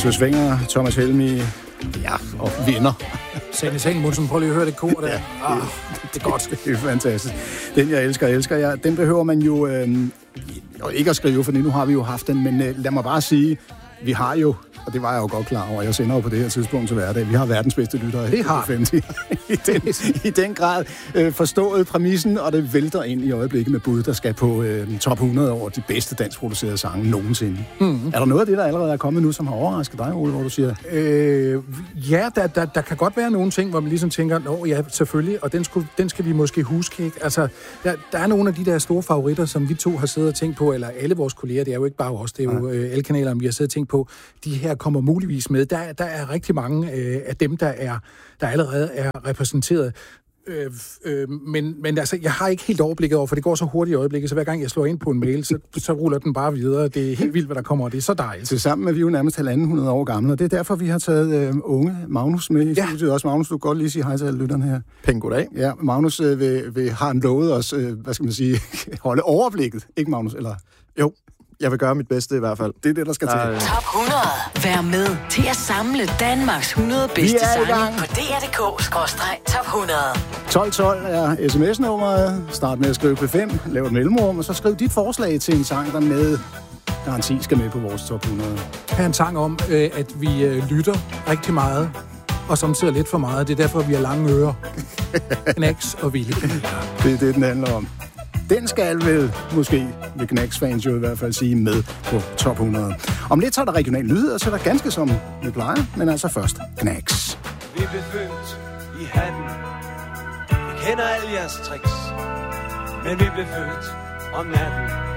Søs Wenger, Thomas Helmig, ja, og vinder. Sanne Salomonsen, prøv lige at høre det kor der. Ja, det er godt. Det er fantastisk. Den, jeg elsker jeg. Den behøver man jo ikke at skrive, for nu har vi jo haft den, men lad mig bare sige, vi har jo, og det var jeg jo godt klar over, jeg sender jo på det her tidspunkt til hverdag, vi har verdens bedste lyttere. Det har 50. I den grad forstået præmissen, og det vælter ind i øjeblikket med bud, der skal på top 100 over de bedste danskproducerede sange nogensinde. Mm-hmm. Er der noget af det, der allerede er kommet nu, som har overrasket dig, Ole, hvor du siger? Ja, der kan godt være nogle ting, hvor man ligesom tænker, nå ja, selvfølgelig, og den skal vi måske huske, ikke? Altså, der er nogle af de der store favoritter, som vi to har siddet og tænkt på, eller alle vores kolleger, det er jo ikke bare os, det er jo alle kanaler, vi har siddet og tænkt på, de her kommer muligvis med. Der er rigtig mange af dem, der allerede er repræsenteret. Men altså, jeg har ikke helt overblikket over, for det går så hurtigt i øjeblikket, så hver gang jeg slår ind på en mail, så ruller den bare videre. Det er helt vildt, hvad der kommer, og det er så dejligt. Tilsammen er vi jo nærmest 1.500 år gamle, og det er derfor, vi har taget unge Magnus med i studiet. Også Magnus, du kan godt lige sige hej til alle lytterne her. Pæn goddag. Ja, Magnus har han lovet os, hvad skal man sige, holde overblikket. Ikke Magnus, eller? Jo. Jeg vil gøre mit bedste i hvert fald. Det er det, der skal til. Top 100. Vær med til at samle Danmarks 100 bedste sange på DR.dk/top 100. 1212 er sms-nummeret. Start med at skrive P5, lav et mellemrum, og så skriv dit forslag til en sang, der med garanti skal med på vores top 100. Her er en sang om, at vi lytter rigtig meget, og samtidig lidt for meget. Det er derfor, vi har lange ører. Knacks og Ville. Det er det, den handler om. Den skal vel, måske vil Knacks-fans jo i hvert fald sige, med på top 100. Om lidt så er der regional nyheder, så er der ganske som vi plejer, men altså først Knacks. Vi blev født i hatten. Vi kender alle jeres tricks, men vi blev født om natten.